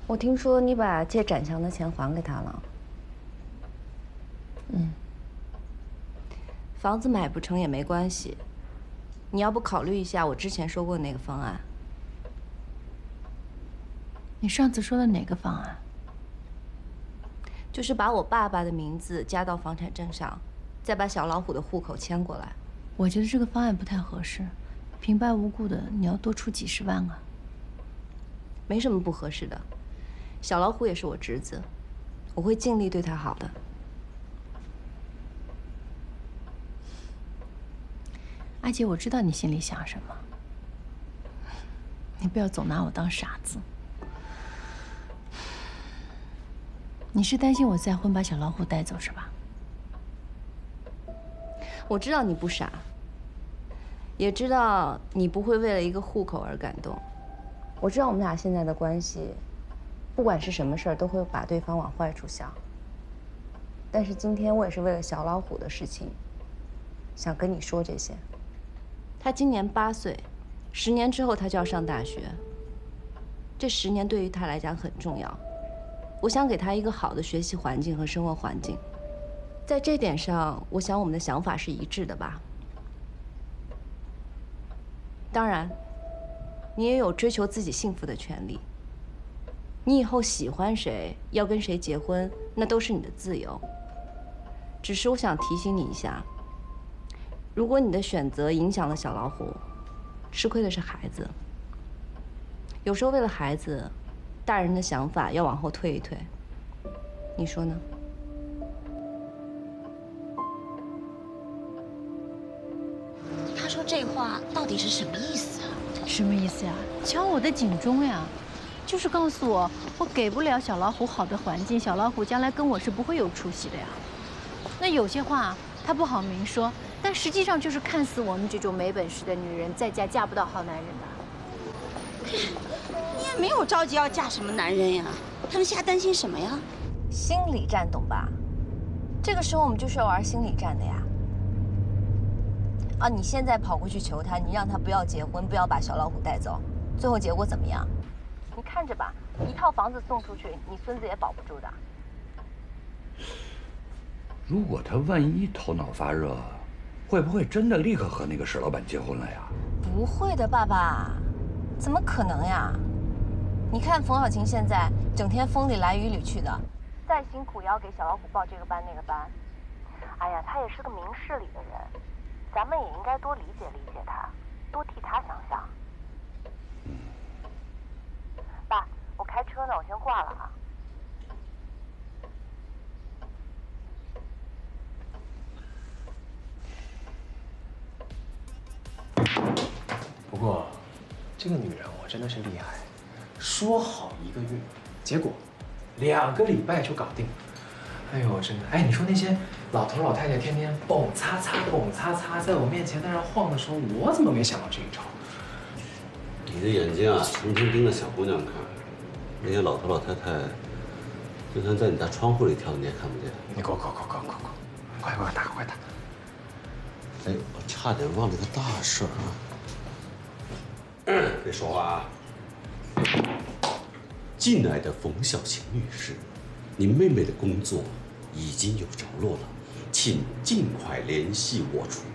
我听说你把借展翔的钱还给他了。房子买不成也没关系，你要不考虑一下我之前说过的那个方案？ 你上次说的哪个方案？ 就是把我爸爸的名字加到房产证上，再把小老虎的户口迁过来。 我觉得这个方案不太合适，平白无故的你要多出几十万啊。 没什么不合适的，小老虎也是我侄子，我会尽力对他好的。 阿姐，我知道你心里想什么，你不要总拿我当傻子。你是担心我再婚把小老虎带走是吧？ 我知道你不傻，也知道你不会为了一个户口而感动。我知道我们俩现在的关系，不管是什么事儿，都会把对方往坏处想。但是今天我也是为了小老虎的事情，想跟你说这些。他今年8岁，10年之后他就要上大学。这10年对于他来讲很重要，我想给他一个好的学习环境和生活环境。在这点上，我想我们的想法是一致的吧。当然，你也有追求自己幸福的权利。你以后喜欢谁，要跟谁结婚，那都是你的自由。只是我想提醒你一下，如果你的选择影响了小老虎，吃亏的是孩子。有时候为了孩子，大人的想法要往后退一退，你说呢？ 他说这话到底是什么意思啊？ 什么意思呀？敲我的警钟呀！就是告诉我，我给不了小老虎好的环境，小老虎将来跟我是不会有出息的呀。那有些话他不好明说，但实际上就是看死我们这种没本事的女人在家嫁不到好男人的。 你也没有着急要嫁什么男人呀？他们瞎担心什么呀？ 心理战，懂吧？这个时候我们就是要玩心理战的呀。啊，你现在跑过去求他，你让他不要结婚，不要把小老虎带走，最后结果怎么样？你看着吧，一套房子送出去，你孙子也保不住的。 如果他万一头脑发热，会不会真的立刻和那个石老板结婚了呀？ 不会的，爸爸，怎么可能呀？你看冯小晴现在整天风里来雨里去的，再辛苦也要给小老虎报这个班那个班。哎呀，他也是个明事理的人，咱们也应该多理解理解他，多替他想想。爸，我开车呢，我先挂了啊。 不过，这个女人我真的是厉害，说好1个月，结果2个礼拜就搞定。哎呦，真的，哎，你说那些老头老太太天天蹦擦擦蹦擦擦在我面前在那晃的时候，我怎么没想到这一招？ 你的眼睛啊，成天盯着小姑娘看，那些老头老太太，就算在你家窗户里跳，你也看不见。 你给我，快打，快打！ 哎，我差点忘了个大事儿啊！别说话啊！敬爱的冯小晴女士，你妹妹的工作已经有着落了，请尽快联系我处。